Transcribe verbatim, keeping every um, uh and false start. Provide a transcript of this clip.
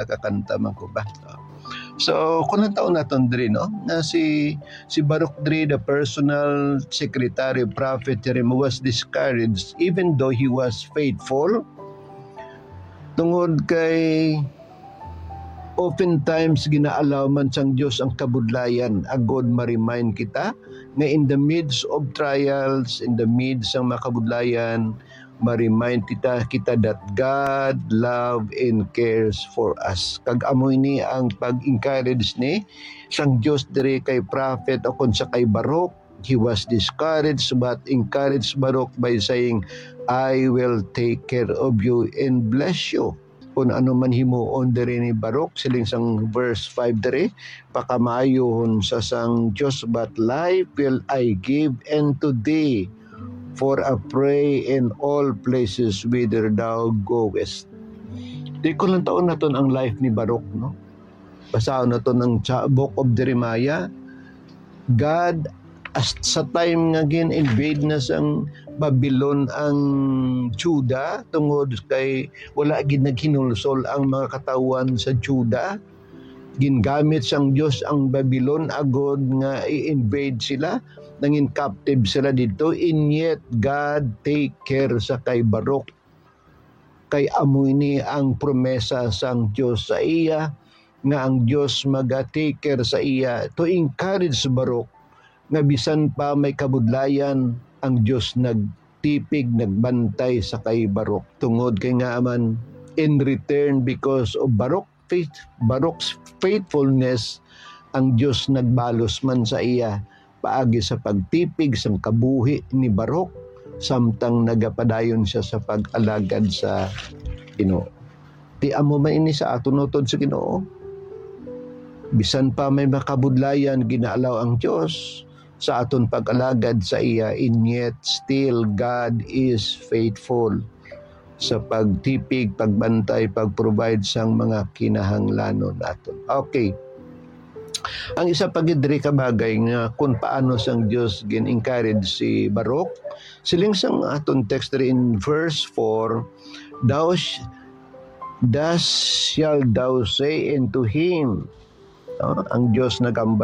nakakanta man ko ba. So, kunang taon naton diri, no? Na si si Baruch diri, the personal secretary of Prophet Jeremiah, was discouraged even though he was faithful. Tungod kay oftentimes ginaalaw man sang Dios ang kabudlayan agod ma-remind kita nga in the midst of trials, in the midst ng makabudlayan, ma-remind kita kita that God love and cares for us. Kag amoy ni ang pag-encourage ni sang Dios diri kay prophet o kon sa kay Baruch. He was discouraged but encouraged Baruch by saying, I will take care of you and bless you. Kung ano man himuon diri ni Baruch, siling sang verse five diri, pakamayohon sa sang Dios, but life will I give unto thee, for a pray in all places whither thou goest. Di ko lang taon na to ang life ni Baruch, no? Basahan na to ng book of Jeremiah. God, as sa time nga gin-invade na sang Babylon ang Juda, tungod kay wala gid naghinulsol ang mga katawan sa Juda, gingamit sang Dios ang Babylon agod nga i-invade sila, nangin captive sila dito, and yet God take care sa kay Baruch. Kay amoy ni ang promesa sang Dios sa iya nga ang Dios maga-take care sa iya to encourage Baruch nga bisan pa may kabudlayan, ang Dios nagtipig, nagbantay sa kay Baruch. Tungod kay nga man in return because of Baruch faith, Baruch's faithfulness, ang Dios nagbalos man sa iya paagi sa pagtipig sang kabuhi ni Baruch samtang nagapadayon siya sa pag-alagad sa Ginoo. Ti amo man ini sa aton utod sa Ginoo. Bisan pa may makabudlayan ginaalaw ang Dios sa aton pag-alagad sa iya, and yet still God is faithful sa pagtipig, pagbantay, pag-provide sang mga kinahanglanon naton. Okay. Ang isa pa gid diri ka bagay nga kung paano sang Dios gin-encourage si Baruch, siling sang aton text diri in verse four, thou sh- thus shall thou say unto him, no? Ang Dios nagamba